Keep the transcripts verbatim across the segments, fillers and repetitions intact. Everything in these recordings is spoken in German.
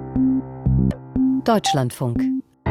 Deutschlandfunk.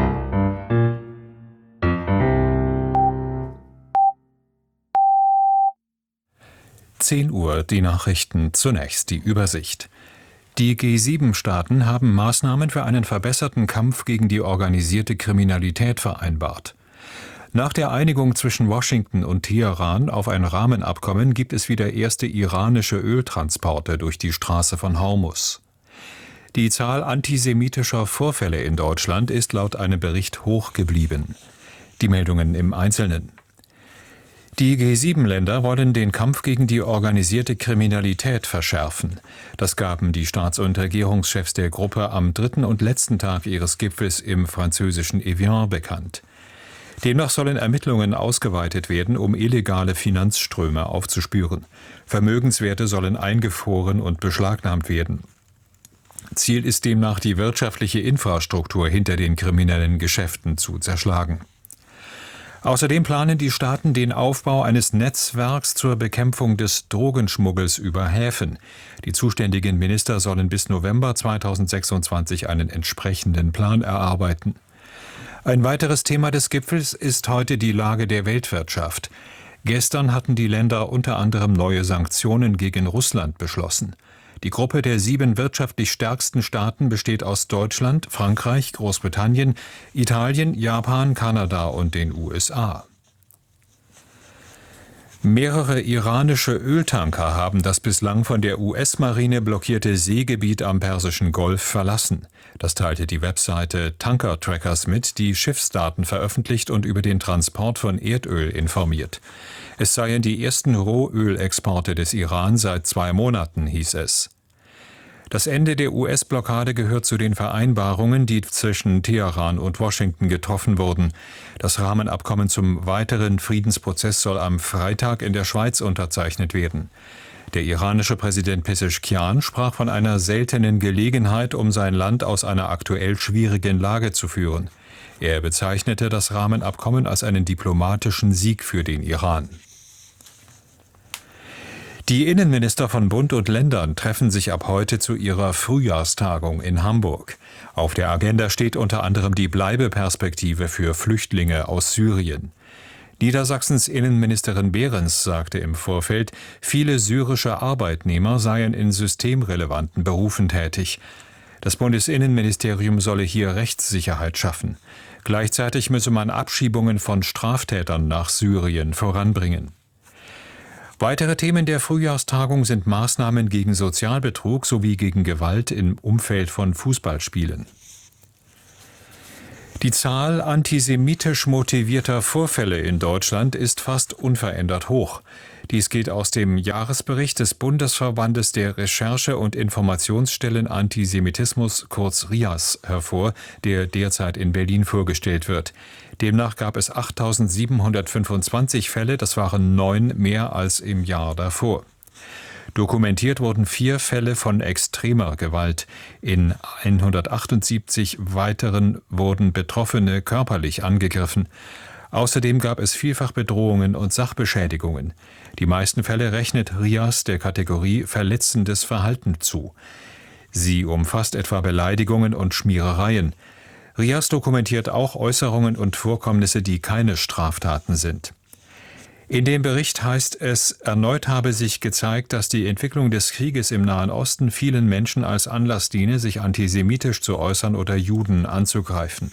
zehn Uhr, die Nachrichten, zunächst die Übersicht. Die G sieben Staaten haben Maßnahmen für einen verbesserten Kampf gegen die organisierte Kriminalität vereinbart. Nach der Einigung zwischen Washington und Teheran auf ein Rahmenabkommen gibt es wieder erste iranische Öltransporte durch die Straße von Hormuz. Die Zahl antisemitischer Vorfälle in Deutschland ist laut einem Bericht hoch geblieben. Die Meldungen im Einzelnen. Die G sieben Länder wollen den Kampf gegen die organisierte Kriminalität verschärfen. Das gaben die Staats- und Regierungschefs der Gruppe am dritten und letzten Tag ihres Gipfels im französischen Evian bekannt. Demnach sollen Ermittlungen ausgeweitet werden, um illegale Finanzströme aufzuspüren. Vermögenswerte sollen eingefroren und beschlagnahmt werden. Ziel ist demnach, die wirtschaftliche Infrastruktur hinter den kriminellen Geschäften zu zerschlagen. Außerdem planen die Staaten den Aufbau eines Netzwerks zur Bekämpfung des Drogenschmuggels über Häfen. Die zuständigen Minister sollen bis November zweitausendsechsundzwanzig einen entsprechenden Plan erarbeiten. Ein weiteres Thema des Gipfels ist heute die Lage der Weltwirtschaft. Gestern hatten die Länder unter anderem neue Sanktionen gegen Russland beschlossen. Die Gruppe der sieben wirtschaftlich stärksten Staaten besteht aus Deutschland, Frankreich, Großbritannien, Italien, Japan, Kanada und den U S A. Mehrere iranische Öltanker haben das bislang von der U S-Marine blockierte Seegebiet am Persischen Golf verlassen. Das teilte die Webseite Tanker Trackers mit, die Schiffsdaten veröffentlicht und über den Transport von Erdöl informiert. Es seien die ersten Rohölexporte des Iran seit zwei Monaten, hieß es. Das Ende der U S-Blockade gehört zu den Vereinbarungen, die zwischen Teheran und Washington getroffen wurden. Das Rahmenabkommen zum weiteren Friedensprozess soll am Freitag in der Schweiz unterzeichnet werden. Der iranische Präsident Pezeshkian sprach von einer seltenen Gelegenheit, um sein Land aus einer aktuell schwierigen Lage zu führen. Er bezeichnete das Rahmenabkommen als einen diplomatischen Sieg für den Iran. Die Innenminister von Bund und Ländern treffen sich ab heute zu ihrer Frühjahrstagung in Hamburg. Auf der Agenda steht unter anderem die Bleibeperspektive für Flüchtlinge aus Syrien. Niedersachsens Innenministerin Behrens sagte im Vorfeld, viele syrische Arbeitnehmer seien in systemrelevanten Berufen tätig. Das Bundesinnenministerium solle hier Rechtssicherheit schaffen. Gleichzeitig müsse man Abschiebungen von Straftätern nach Syrien voranbringen. Weitere Themen der Frühjahrstagung sind Maßnahmen gegen Sozialbetrug sowie gegen Gewalt im Umfeld von Fußballspielen. Die Zahl antisemitisch motivierter Vorfälle in Deutschland ist fast unverändert hoch. Dies geht aus dem Jahresbericht des Bundesverbandes der Recherche- und Informationsstellen Antisemitismus, kurz R I A S, hervor, der derzeit in Berlin vorgestellt wird. Demnach gab es achttausendsiebenhundertfünfundzwanzig Fälle, das waren neun mehr als im Jahr davor. Dokumentiert wurden vier Fälle von extremer Gewalt. In hundertachtundsiebzig weiteren wurden Betroffene körperlich angegriffen. Außerdem gab es vielfach Bedrohungen und Sachbeschädigungen. Die meisten Fälle rechnet R I A S der Kategorie verletzendes Verhalten zu. Sie umfasst etwa Beleidigungen und Schmierereien. R I A S dokumentiert auch Äußerungen und Vorkommnisse, die keine Straftaten sind. In dem Bericht heißt es, erneut habe sich gezeigt, dass die Entwicklung des Krieges im Nahen Osten vielen Menschen als Anlass diene, sich antisemitisch zu äußern oder Juden anzugreifen.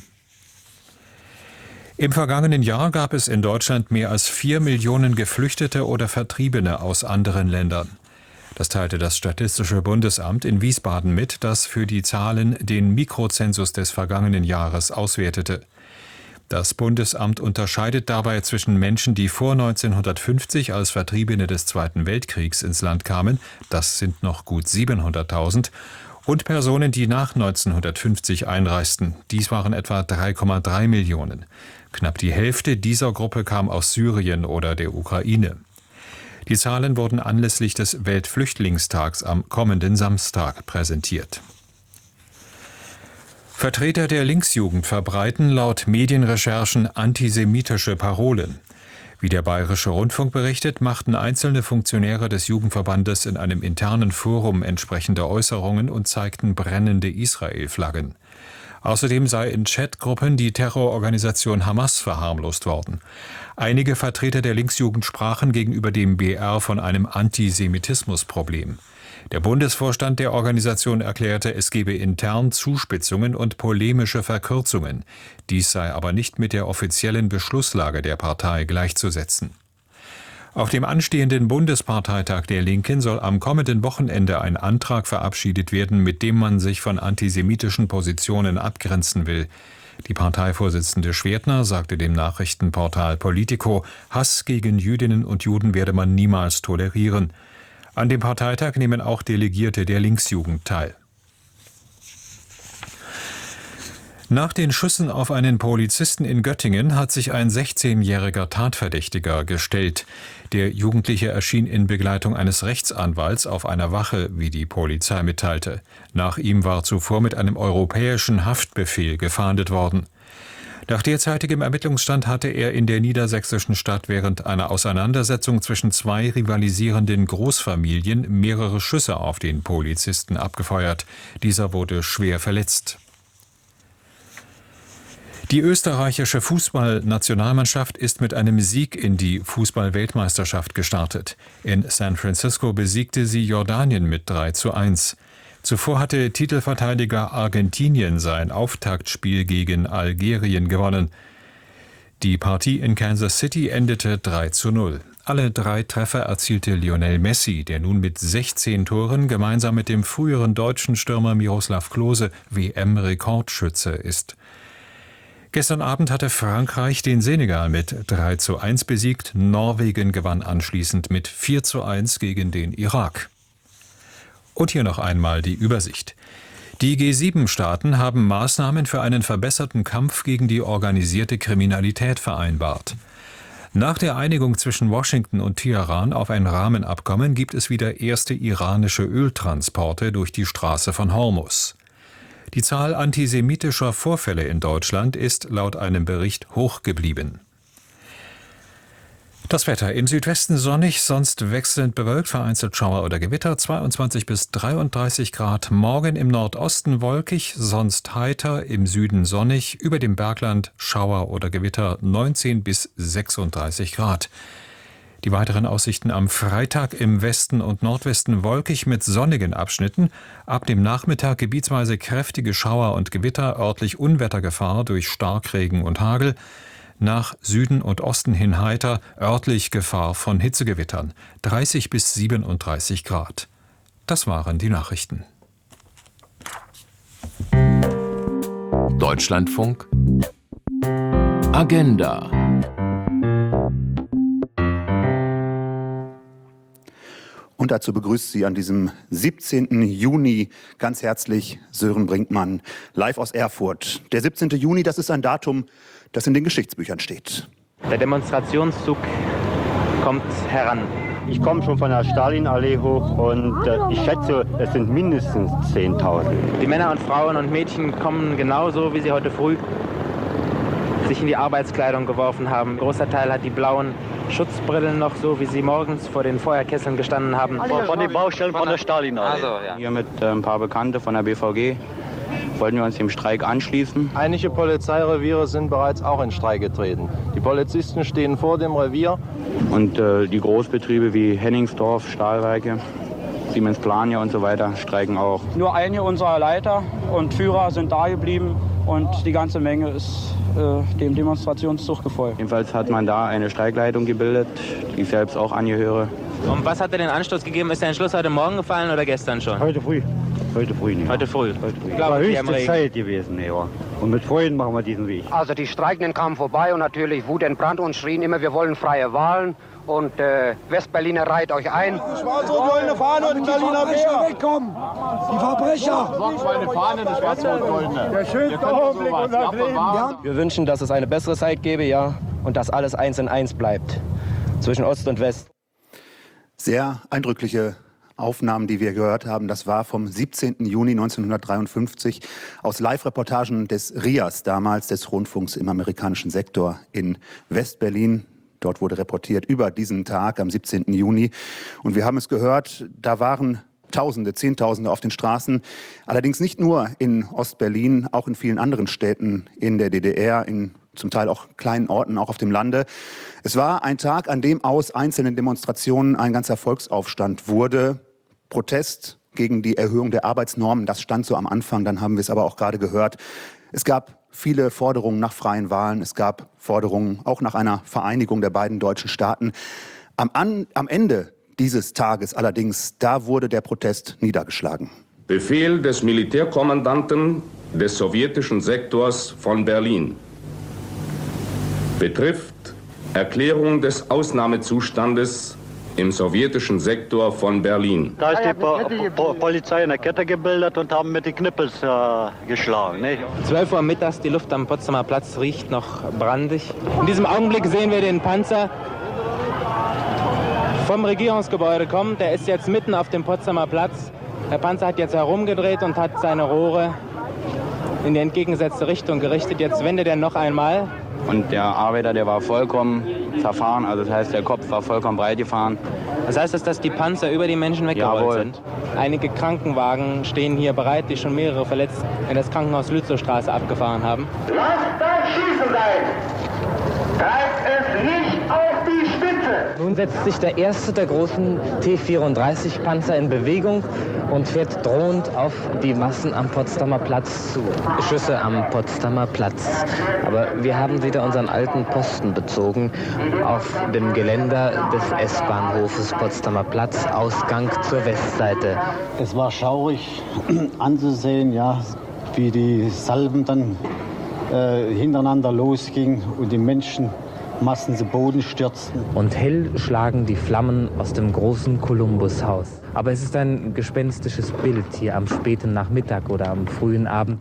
Im vergangenen Jahr gab es in Deutschland mehr als vier Millionen Geflüchtete oder Vertriebene aus anderen Ländern. Das teilte das Statistische Bundesamt in Wiesbaden mit, das für die Zahlen den Mikrozensus des vergangenen Jahres auswertete. Das Bundesamt unterscheidet dabei zwischen Menschen, die vor neunzehnhundertfünfzig als Vertriebene des Zweiten Weltkriegs ins Land kamen, das sind noch gut siebenhunderttausend, und Personen, die nach neunzehnhundertfünfzig einreisten, dies waren etwa drei Komma drei Millionen. Knapp die Hälfte dieser Gruppe kam aus Syrien oder der Ukraine. Die Zahlen wurden anlässlich des Weltflüchtlingstags am kommenden Samstag präsentiert. Vertreter der Linksjugend verbreiten laut Medienrecherchen antisemitische Parolen. Wie der Bayerische Rundfunk berichtet, machten einzelne Funktionäre des Jugendverbandes in einem internen Forum entsprechende Äußerungen und zeigten brennende Israel-Flaggen. Außerdem sei in Chatgruppen die Terrororganisation Hamas verharmlost worden. Einige Vertreter der Linksjugend sprachen gegenüber dem B R von einem Antisemitismusproblem. Der Bundesvorstand der Organisation erklärte, es gebe intern Zuspitzungen und polemische Verkürzungen. Dies sei aber nicht mit der offiziellen Beschlusslage der Partei gleichzusetzen. Auf dem anstehenden Bundesparteitag der Linken soll am kommenden Wochenende ein Antrag verabschiedet werden, mit dem man sich von antisemitischen Positionen abgrenzen will. Die Parteivorsitzende Schwertner sagte dem Nachrichtenportal Politico, Hass gegen Jüdinnen und Juden werde man niemals tolerieren. An dem Parteitag nehmen auch Delegierte der Linksjugend teil. Nach den Schüssen auf einen Polizisten in Göttingen hat sich ein sechzehnjähriger Tatverdächtiger gestellt. Der Jugendliche erschien in Begleitung eines Rechtsanwalts auf einer Wache, wie die Polizei mitteilte. Nach ihm war zuvor mit einem europäischen Haftbefehl gefahndet worden. Nach derzeitigem Ermittlungsstand hatte er in der niedersächsischen Stadt während einer Auseinandersetzung zwischen zwei rivalisierenden Großfamilien mehrere Schüsse auf den Polizisten abgefeuert. Dieser wurde schwer verletzt. Die österreichische Fußballnationalmannschaft ist mit einem Sieg in die Fußball-Weltmeisterschaft gestartet. In San Francisco besiegte sie Jordanien mit drei zu eins. Zuvor hatte Titelverteidiger Argentinien sein Auftaktspiel gegen Algerien gewonnen. Die Partie in Kansas City endete drei zu null. Alle drei Treffer erzielte Lionel Messi, der nun mit sechzehn Toren gemeinsam mit dem früheren deutschen Stürmer Miroslav Klose W M-Rekordschütze ist. Gestern Abend hatte Frankreich den Senegal mit drei zu eins besiegt. Norwegen gewann anschließend mit vier zu eins gegen den Irak. Und hier noch einmal die Übersicht. Die G sieben Staaten haben Maßnahmen für einen verbesserten Kampf gegen die organisierte Kriminalität vereinbart. Nach der Einigung zwischen Washington und Teheran auf ein Rahmenabkommen gibt es wieder erste iranische Öltransporte durch die Straße von Hormuz. Die Zahl antisemitischer Vorfälle in Deutschland ist laut einem Bericht hoch geblieben. Das Wetter: im Südwesten sonnig, sonst wechselnd bewölkt, vereinzelt Schauer oder Gewitter, zweiundzwanzig bis dreiunddreißig Grad. Morgen im Nordosten wolkig, sonst heiter, im Süden sonnig, über dem Bergland Schauer oder Gewitter, neunzehn bis sechsunddreißig Grad. Die weiteren Aussichten: am Freitag im Westen und Nordwesten wolkig mit sonnigen Abschnitten. Ab dem Nachmittag gebietsweise kräftige Schauer und Gewitter, örtlich Unwettergefahr durch Starkregen und Hagel. Nach Süden und Osten hin heiter, örtlich Gefahr von Hitzegewittern. dreißig bis siebenunddreißig Grad. Das waren die Nachrichten. Deutschlandfunk Agenda. Und dazu begrüßt Sie an diesem siebzehnten Juni ganz herzlich Sören Brinkmann, live aus Erfurt. Der siebzehnte Juni, das ist ein Datum, das in den Geschichtsbüchern steht. Der Demonstrationszug kommt heran. Ich komme schon von der Stalinallee hoch und äh, ich schätze, es sind mindestens zehntausend. Die Männer und Frauen und Mädchen kommen genauso, wie sie heute früh sich in die Arbeitskleidung geworfen haben. Ein großer Teil hat die blauen Schutzbrillen noch, so wie sie morgens vor den Feuerkesseln gestanden haben. Von, von den Baustellen von der Stalinallee. Also, ja. Hier mit äh, ein paar Bekannten von der B V G wollten wir uns dem Streik anschließen. Einige Polizeireviere sind bereits auch in Streik getreten. Die Polizisten stehen vor dem Revier. Und äh, die Großbetriebe wie Henningsdorf, Stahlwerke, Siemens Plania und so weiter streiken auch. Nur einige unserer Leiter und Führer sind da geblieben und die ganze Menge ist äh, dem Demonstrationszug gefolgt. Jedenfalls hat man da eine Streikleitung gebildet, die ich selbst auch angehöre. Und was hat dir den Anstoß gegeben? Ist der Entschluss heute Morgen gefallen oder gestern schon? Heute früh. Heute früh nicht. Heute früh. Heute früh. Ich glaube, war hier im höchste Regen. Zeit gewesen, ja. Und mit Freunden machen wir diesen Weg. Also die Streikenden kamen vorbei und natürlich Wut entbrannt und schrien immer, wir wollen freie Wahlen. Und äh, Westberliner reiht euch ein. Schwarz-rot-goldene Fahne und ein Berliner Bär. Wegkommen! Die Verbrecher! Schwarz-goldene Fahne, eine schwarz-rot-goldene. Der schönste Augenblick unseres Lebens. Wir wünschen, dass es eine bessere Zeit gäbe, ja, und dass alles eins in eins bleibt zwischen Ost und West. Sehr eindrückliche Aufnahmen, die wir gehört haben. Das war vom siebzehnten Juni neunzehnhundertdreiundfünfzig aus Live-Reportagen des R I A S, damals des Rundfunks im amerikanischen Sektor in Westberlin. Dort wurde reportiert über diesen Tag am siebzehnten Juni. Und wir haben es gehört, da waren Tausende, Zehntausende auf den Straßen. Allerdings nicht nur in Ostberlin, auch in vielen anderen Städten in der D D R, in zum Teil auch kleinen Orten, auch auf dem Lande. Es war ein Tag, an dem aus einzelnen Demonstrationen ein ganzer Volksaufstand wurde. Protest gegen die Erhöhung der Arbeitsnormen, das stand so am Anfang, dann haben wir es aber auch gerade gehört. Es gab viele Forderungen nach freien Wahlen, es gab Forderungen auch nach einer Vereinigung der beiden deutschen Staaten. Am, an, am Ende dieses Tages allerdings, da wurde der Protest niedergeschlagen. Befehl des Militärkommandanten des sowjetischen Sektors von Berlin betrifft Erklärung des Ausnahmezustandes im sowjetischen Sektor von Berlin. Da ist die po po Polizei eine Kette gebildet und haben mit den Knüppels äh, geschlagen. Nicht? zwölf Uhr mittags, die Luft am Potsdamer Platz riecht noch brandig. In diesem Augenblick sehen wir den Panzer vom Regierungsgebäude kommen. Der ist jetzt mitten auf dem Potsdamer Platz. Der Panzer hat jetzt herumgedreht und hat seine Rohre in die entgegengesetzte Richtung gerichtet. Jetzt wendet er noch einmal. Und der Arbeiter, der war vollkommen zerfahren, also das heißt, der Kopf war vollkommen breit gefahren. Das heißt, dass die Panzer über die Menschen weggerollt Jawohl. sind. Einige Krankenwagen stehen hier bereit, die schon mehrere Verletzte in das Krankenhaus Lützowstraße abgefahren haben. Lasst das Schießen sein! Treibt es nicht auf die Spitze! Nun setzt sich der erste der großen T vierunddreißig Panzer in Bewegung und fährt drohend auf die Massen am Potsdamer Platz zu. Schüsse am Potsdamer Platz. Aber wir haben wieder unseren alten Posten bezogen auf dem Geländer des S-Bahnhofes Potsdamer Platz, Ausgang zur Westseite. Es war schaurig anzusehen, ja, wie die Salven dann äh, hintereinander losgingen und die Menschen Massen zu Boden stürzten. Und hell schlagen die Flammen aus dem großen Kolumbushaus. Aber es ist ein gespenstisches Bild hier am späten Nachmittag oder am frühen Abend.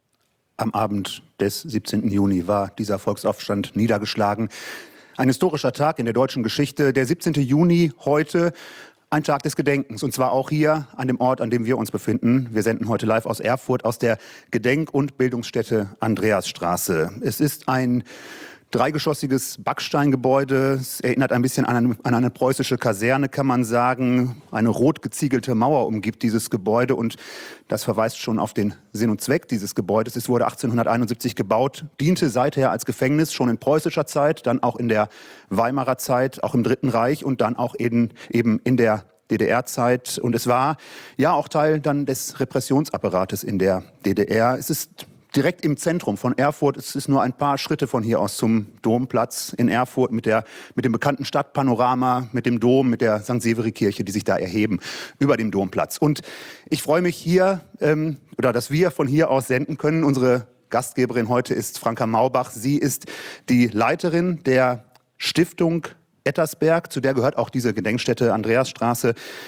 Am Abend des siebzehnten Juni war dieser Volksaufstand niedergeschlagen. Ein historischer Tag in der deutschen Geschichte. Der siebzehnte Juni heute, ein Tag des Gedenkens. Und zwar auch hier an dem Ort, an dem wir uns befinden. Wir senden heute live aus Erfurt, aus der Gedenk- und Bildungsstätte Andreasstraße. Es ist ein dreigeschossiges Backsteingebäude. Es erinnert ein bisschen an eine, an eine preußische Kaserne, kann man sagen. Eine rot geziegelte Mauer umgibt dieses Gebäude und das verweist schon auf den Sinn und Zweck dieses Gebäudes. Es wurde achtzehnhunderteinundsiebzig gebaut, diente seither als Gefängnis, schon in preußischer Zeit, dann auch in der Weimarer Zeit, auch im Dritten Reich und dann auch eben, eben in der D D R-Zeit. Und es war ja auch Teil dann des Repressionsapparates in der D D R. Es ist direkt im Zentrum von Erfurt. Es ist nur ein paar Schritte von hier aus zum Domplatz in Erfurt mit, der, mit dem bekannten Stadtpanorama, mit dem Dom, mit der Sankt Severi-Kirche, die sich da erheben über dem Domplatz. Und ich freue mich hier, ähm, oder dass wir von hier aus senden können. Unsere Gastgeberin heute ist Franka Maubach. Sie ist die Leiterin der Stiftung Ettersberg, zu der gehört auch diese Gedenkstätte Andreasstraße.